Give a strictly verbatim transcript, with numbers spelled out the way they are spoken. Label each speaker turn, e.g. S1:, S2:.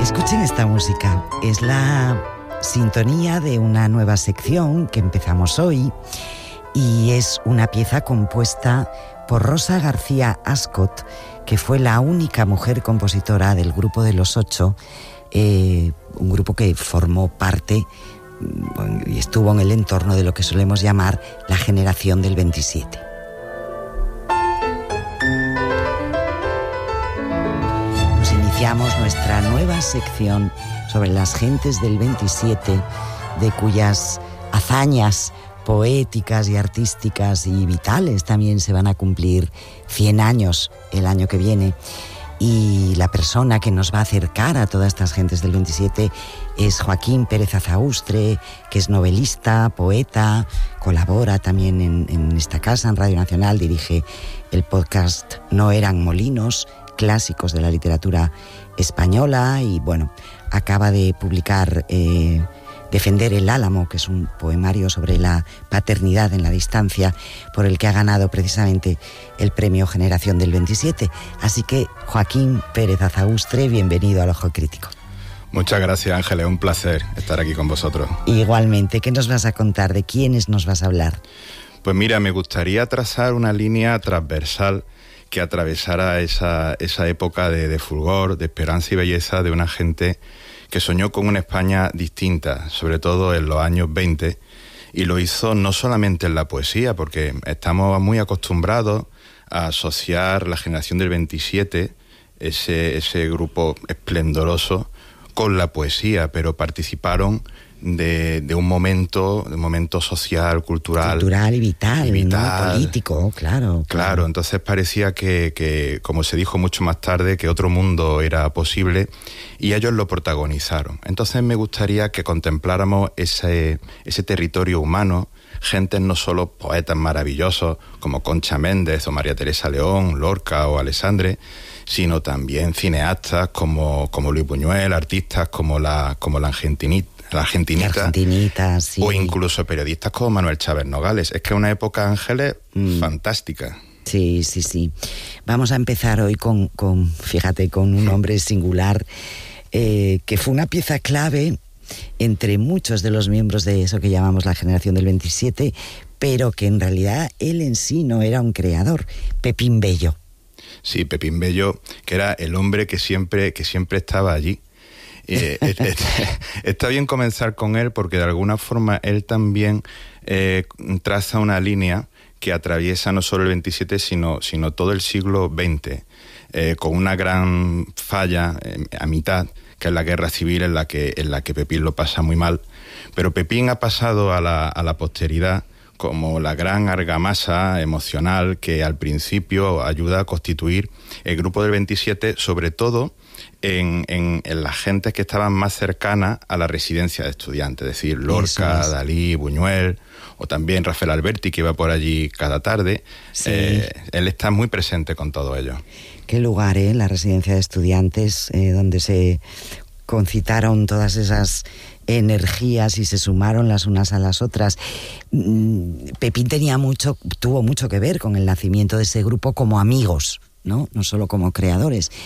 S1: Escuchen esta música. Es la sintonía de una nueva sección que empezamos hoy y es una pieza compuesta por Rosa García Ascot, que fue la única mujer compositora del grupo de Los Ocho, eh, un grupo que formó parte y estuvo en el entorno de lo que solemos llamar la generación del veintisiete. Nos iniciamos nuestra nueva sección sobre las gentes del veintisiete, de cuyas hazañas poéticas y artísticas y vitales también se van a cumplir cien años el año que viene. Y la persona que nos va a acercar a todas estas gentes del veintisiete es Joaquín Pérez Azaustre, que es novelista, poeta, colabora también en, en esta casa, en Radio Nacional, dirige el podcast No eran molinos, clásicos de la literatura española, y bueno, acaba de publicar eh, Defender el Álamo, que es un poemario sobre la paternidad en la distancia, por el que ha ganado precisamente el premio Generación del veintisiete. Así que, Joaquín Pérez Azaustre, bienvenido al Ojo Crítico.
S2: Muchas gracias, Ángeles, un placer estar aquí con vosotros.
S1: Igualmente, ¿qué nos vas a contar? ¿De quiénes nos vas a hablar?
S2: Pues mira, me gustaría trazar una línea transversal que atravesara esa, esa época de, de fulgor, de esperanza y belleza de una gente que soñó con una España distinta, sobre todo en los años veinte, y lo hizo no solamente en la poesía, porque estamos muy acostumbrados a asociar la generación del veintisiete, ese, ese grupo esplendoroso, con la poesía, pero participaron de, de un momento, de un momento social, cultural.
S1: Cultural y vital,
S2: y vital.
S1: ¿no? Político, claro, claro.
S2: Claro, entonces parecía que, que, como se dijo mucho más tarde, que otro mundo era posible, y ellos lo protagonizaron. Entonces me gustaría que contempláramos ese, ese territorio humano, gentes no solo poetas maravillosos como Concha Méndez o María Teresa León, Lorca o Alessandre, sino también cineastas como, como Luis Buñuel, artistas como la, como la Argentinita, la Argentinita,
S1: la Argentinita, sí.
S2: O incluso periodistas como Manuel Chávez Nogales. Es que es una época, Ángeles, mm. fantástica.
S1: Sí, sí, sí. Vamos a empezar hoy con, con fíjate, con un hombre singular, eh, que fue una pieza clave entre muchos de los miembros de eso que llamamos la generación del veintisiete, pero que en realidad él en sí no era un creador, Pepín Bello.
S2: Sí, Pepín Bello, que era el hombre que siempre, que siempre estaba allí. Eh, eh, eh, está bien comenzar con él porque de alguna forma él también eh, traza una línea que atraviesa no solo el veintisiete sino, sino todo el siglo veinte, eh, con una gran falla eh, a mitad, que es la guerra civil, en la que, en la que Pepín lo pasa muy mal, pero Pepín ha pasado a la, a la posteridad como la gran argamasa emocional que al principio ayuda a constituir el grupo del veintisiete, sobre todo en, en, en las gentes que estaban más cercanas a la residencia de estudiantes, es decir, Lorca, es. Dalí, Buñuel, o también Rafael Alberti, que iba por allí cada tarde. Sí. Eh, él está muy presente con todo ello.
S1: Qué lugar, ¿eh? La residencia de estudiantes, eh, donde se concitaron todas esas energías y se sumaron las unas a las otras. Pepín tenía mucho, tuvo mucho que ver con el nacimiento de ese grupo como amigos, ¿no? No solo como creadores.